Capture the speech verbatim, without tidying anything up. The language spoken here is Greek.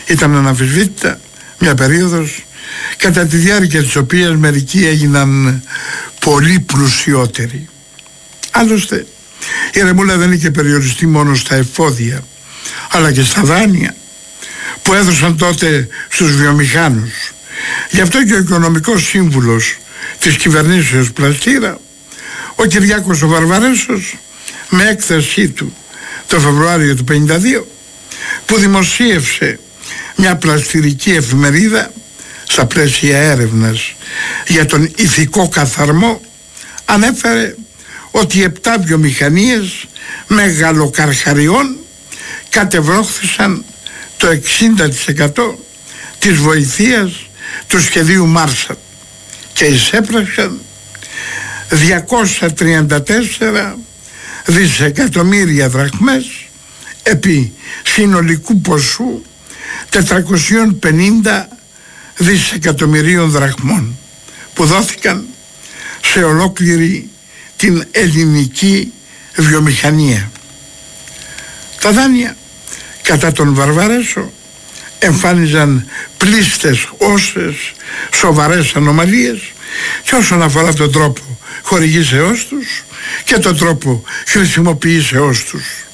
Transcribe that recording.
Ήταν αναμφισβήτητα μια περίοδος κατά τη διάρκεια της οποίας μερικοί έγιναν πολύ πλουσιότεροι. Άλλωστε η ρεμούλα δεν είχε περιοριστεί μόνο στα εφόδια, αλλά και στα δάνεια που έδωσαν τότε στους βιομηχάνους. Γι' αυτό και ο οικονομικός σύμβουλος της κυβερνήσεως Πλαστήρα, ο Κυριάκος ο Βαρβαρέσος, με έκθεσή του το Φεβρουάριο του πενήντα δύο, που δημοσίευσε μια πλαστηρική εφημερίδα στα πλαίσια έρευνας για τον ηθικό καθαρμό, ανέφερε ότι επτά βιομηχανίες μεγαλοκαρχαριών κατεβρόχθησαν το εξήντα τοις εκατό της βοηθείας του σχεδίου Μάρσαλ και εισέπραξαν διακόσια τριάντα τέσσερα δισεκατομμύρια δραχμές επί συνολικού ποσού τετρακόσια πενήντα δισεκατομμυρίων δραχμών που δόθηκαν σε ολόκληρη την ελληνική βιομηχανία. Τα δάνεια κατά τον Βαρβαρέσο εμφάνιζαν πλήστες όσες σοβαρές ανομαλίες και όσον αφορά τον τρόπο χορηγήσεώς τους και τον τρόπο χρησιμοποιήσεώς τους.